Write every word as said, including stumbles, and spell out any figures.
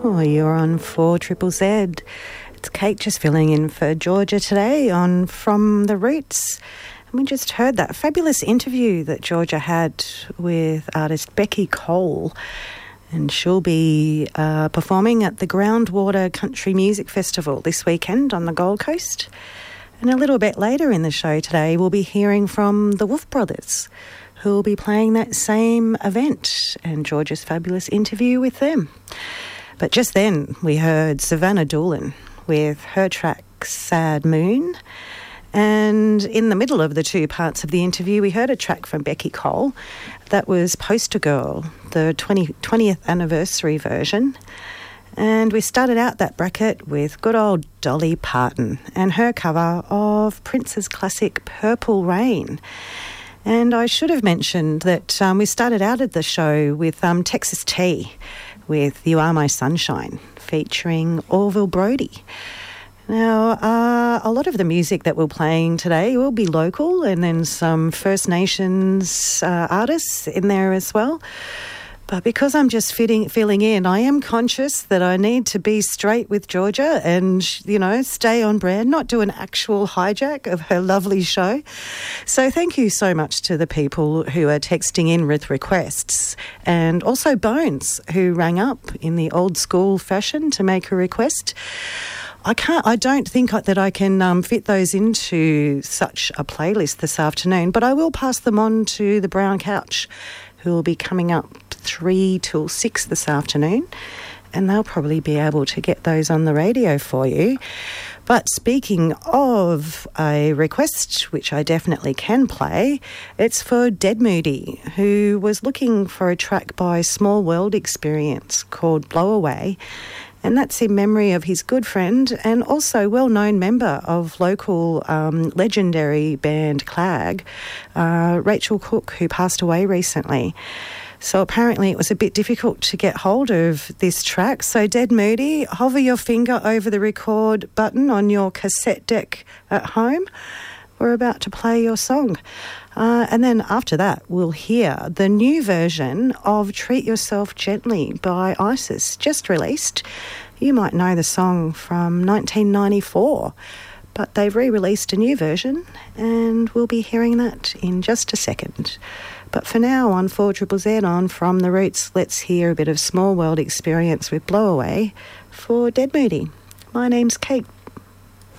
Oh, you're on four Triple Z. It's Kate just filling in for Georgia today on From the Roots. And we just heard that fabulous interview that Georgia had with artist Becky Cole. And she'll be uh, performing at the Groundwater Country Music Festival this weekend on the Gold Coast. And a little bit later in the show today, we'll be hearing from the Wolf Brothers, who will be playing that same event, and Georgia's fabulous interview with them. But just then, we heard Savannah Doolan with her track Sad Moon. And in the middle of the two parts of the interview, we heard a track from Becky Cole. That was Poster Girl, the twentieth anniversary version. And we started out that bracket with good old Dolly Parton and her cover of Prince's classic Purple Rain. And I should have mentioned that um, we started out at the show with um, Texas Tea with You Are My Sunshine, featuring Orville Brody. Now, uh, a lot of the music that we're playing today will be local, and then some First Nations uh, artists in there as well. But because I'm just fitting, filling in, I am conscious that I need to be straight with Georgia and, you know, stay on brand, not do an actual hijack of her lovely show. So thank you so much to the people who are texting in with requests, and also Bones, who rang up in the old school fashion to make a request. I can't. I don't think that I can um, fit those into such a playlist this afternoon, but I will pass them on to the Brown Couch, who will be coming up three till six this afternoon, and they'll probably be able to get those on the radio for you. But speaking of a request, which I definitely can play, it's for Dead Moody, who was looking for a track by Small World Experience called Blow Away. And that's in memory of his good friend and also well-known member of local um, legendary band Clag, uh, Rachel Cook, who passed away recently. So apparently it was a bit difficult to get hold of this track. So Dead Moody, hover your finger over the record button on your cassette deck at home. We're about to play your song. Uh, and then after that, we'll hear the new version of Treat Yourself Gently by Isis, just released. You might know the song from nineteen ninety-four, but they've re-released a new version, and we'll be hearing that in just a second. But for now, on four Triple Z on From the Roots, let's hear a bit of Small World Experience with Blow Away for Dead Moody. My name's Kate.